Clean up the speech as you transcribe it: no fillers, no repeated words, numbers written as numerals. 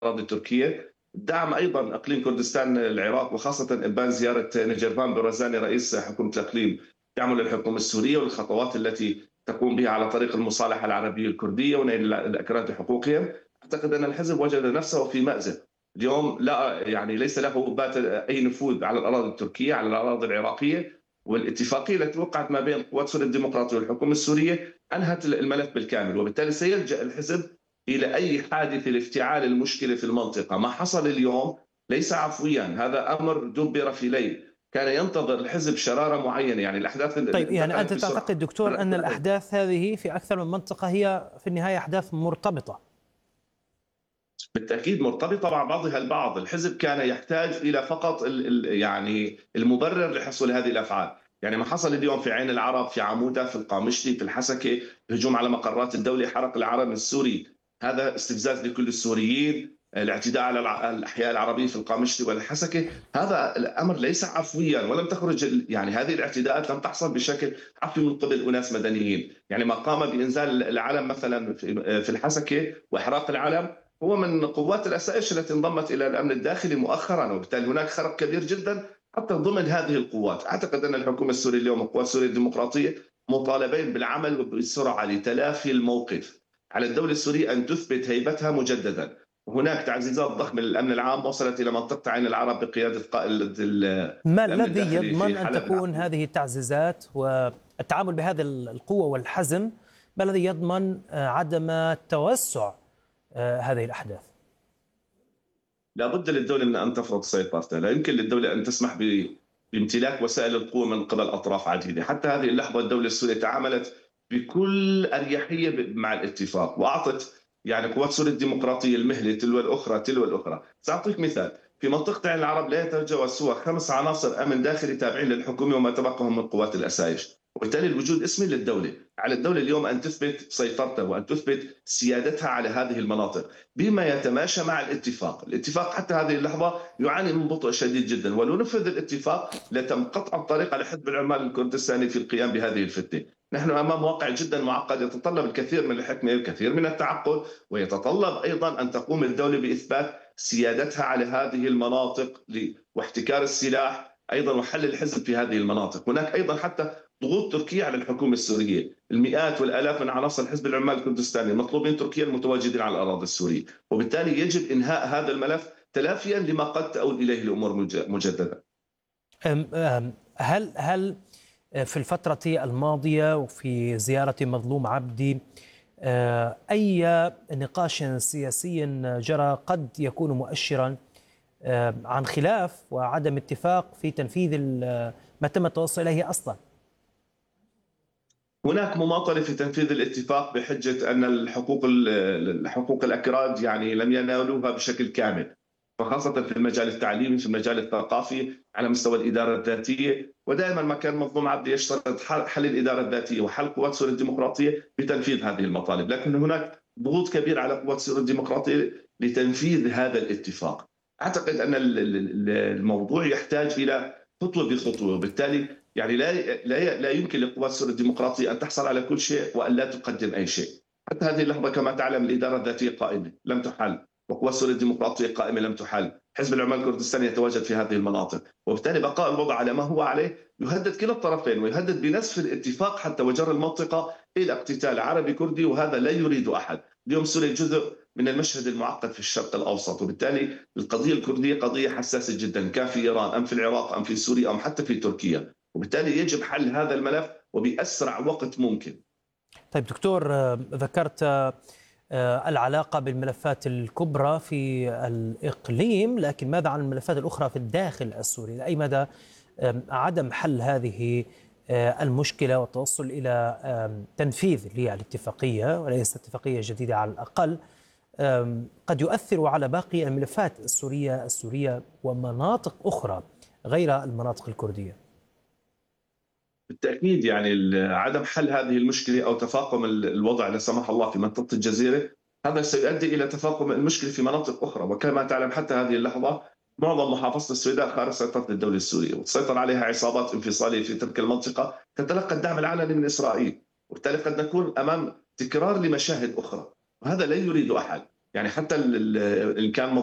الأراضي التركية، دعم أيضا إقليم كردستان العراق، وخاصة إبان زيارة نجربان برزاني رئيس حكومة الإقليم دعمه للحكومة السورية والخطوات التي تقوم بها على طريق المصالحة العربية الكردية ونيل الأكراد حقوقهم. أعتقد أن الحزب وجد نفسه في مأزق اليوم، لا يعني ليس له أي نفوذ على الأراضي التركية، على الأراضي العراقية. والاتفاقية التي وقعت ما بين قوات سوريا الديمقراطية والحكومة السورية أنهت الملف بالكامل، وبالتالي سيلجأ الحزب إلى أي حادث لافتعال المشكلة في المنطقة. ما حصل اليوم ليس عفويا، هذا أمر دبر في ليل، كان ينتظر الحزب شرارة معينة، يعني الأحداث طيب يعني أنت انتقلت بسرعة. تعتقد دكتور أن الأحداث هذه في أكثر من منطقة هي في النهاية أحداث مرتبطة؟ بالتأكيد مرتبطة مع بعضها البعض. الحزب كان يحتاج إلى فقط يعني المبرر لحصول هذه الأفعال. يعني ما حصل اليوم في عين العرب، في عمودة، في القامشلي، في الحسكة، الهجوم على مقرات الدولة، حرق العلم السوري، هذا استفزاز لكل السوريين. الاعتداء على الأحياء العربية في القامشلي والحسكة، هذا الأمر ليس عفويا، ولم تخرج يعني هذه الاعتداءات لم تحصل بشكل عفوي من قبل أناس مدنيين. يعني ما قام بإنزال العلم مثلا في الحسكة وإحراق العلم هو من قوات الأسائش التي انضمت إلى الأمن الداخلي مؤخرا، وبالتالي هناك خرق كبير جدا حتى ضمن هذه القوات. أعتقد أن الحكومة السورية اليوم وقوات سوريا الديمقراطية مطالبين بالعمل وبالسرعة لتلافي الموقف. على الدولة السورية أن تثبت هيبتها مجددا. هناك تعزيزات ضخمة للأمن العام وصلت إلى منطقة عين العرب بقيادة قائد ما الأمن الذي الداخلي يضمن في أن حلب تكون العقل. هذه التعزيزات والتعامل بهذه القوة والحزم، ما الذي يضمن عدم توسع هذه الأحداث؟ لا بد للدولة من أن تفرض سيطرتها، لا يمكن للدولة أن تسمح بامتلاك وسائل القوة من قبل أطراف عديدة. حتى هذه اللحظة الدولة السورية تعاملت بكل أريحية مع الاتفاق، وأعطت يعني قوات سوريا الديمقراطية المهلة تلو الأخرى تلو الأخرى. سأعطيك مثال، في منطقة عين العرب لا يتجاوز سوى 5 عناصر أمن داخلي تابعين للحكومة وما تبقهم من قوات الأسايش، وبالتالي الوجود اسمي للدولة. على الدولة اليوم أن تثبت سيطرتها وأن تثبت سيادتها على هذه المناطق بما يتماشى مع الاتفاق. الاتفاق حتى هذه اللحظة يعاني من بطء شديد جدا، ولو نفذ الاتفاق لتم قطع الطريق على حزب العمال الكردستاني في القيام بهذه الفتنة. نحن أمام واقع جدا معقد يتطلب الكثير من الحكمة والكثير من التعقل، ويتطلب أيضا أن تقوم الدولة بإثبات سيادتها على هذه المناطق واحتكار السلاح أيضا وحل الحزب في هذه المناطق. هناك أيضا حتى ضغوط تركية على الحكومة السورية، المئات والآلاف من عناصر حزب العمال الكردستاني مطلوبين تركيا المتواجدين على الأراضي السورية، وبالتالي يجب إنهاء هذا الملف تلافيا لما قد تؤول إليه الأمور مجددا. هل في الفترة الماضية وفي زيارة مظلوم عبدي أي نقاش سياسي جرى قد يكون مؤشرا عن خلاف وعدم اتفاق في تنفيذ ما تم التوصل إليه أصلا؟ هناك مماطلة في تنفيذ الاتفاق بحجة أن الحقوق الأكراد يعني لم ينالوها بشكل كامل، وخاصة في المجال التعليمي، في المجال الثقافي، على مستوى الإدارة الذاتية. ودائما ما كان مظلوم عبدي يشترط حل الإدارة الذاتية وحل قوات سوريا الديمقراطية بتنفيذ هذه المطالب، لكن هناك ضغوط كبيرة على قوات سوريا الديمقراطية لتنفيذ هذا الاتفاق. أعتقد أن الموضوع يحتاج إلى خطوة بخطوة، وبالتالي يعني لا يمكن لقوات سوريا الديمقراطية أن تحصل على كل شيء وأن لا تقدم أي شيء. حتى هذه اللحظة كما تعلم الإدارة الذاتية قائمة لم تحل، وقوات سوريا الديمقراطية قائمة لم تحل، حزب العمال الكردستاني يتواجد في هذه المناطق، وبالتالي بقاء الوضع على ما هو عليه يهدد كلا الطرفين، ويهدد بنسف الاتفاق حتى وجر المنطقة إلى اقتتال عربي كردي، وهذا لا يريد أحد. اليوم سوريا جزء من المشهد المعقد في الشرق الأوسط، وبالتالي القضية الكردية قضية حساسة جدا، كان في إيران أم في العراق أم في سوريا أم حتى في تركيا، وبالتالي يجب حل هذا الملف وبأسرع وقت ممكن. طيب دكتور، ذكرت العلاقة بالملفات الكبرى في الإقليم، لكن ماذا عن الملفات الأخرى في الداخل السوري؟ لأي مدى عدم حل هذه المشكلة والتوصل إلى تنفيذ للاتفاقية وليست اتفاقية جديدة على الأقل قد يؤثر على باقي الملفات السورية ومناطق أخرى غير المناطق الكردية؟ بالتأكيد يعني عدم حل هذه المشكلة أو تفاقم الوضع لا سمح الله في منطقة الجزيرة، هذا سيؤدي إلى تفاقم المشكلة في مناطق أخرى. وكما تعلم حتى هذه اللحظة معظم محافظة السويداء خارج سيطرة الدولة السورية، وتسيطر عليها عصابات انفصالية في تلك المنطقة تتلقى الدعم العلني من إسرائيل، وبالتالي قد نكون أمام تكرار لمشاهد أخرى، وهذا لا يريد أحد. يعني حتى إن كان